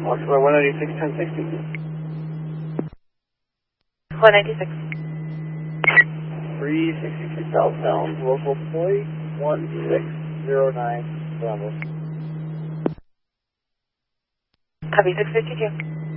Foxtrot 196, 1060. 196. 362 southbound, local plate 1609, Bravo. Copy 652.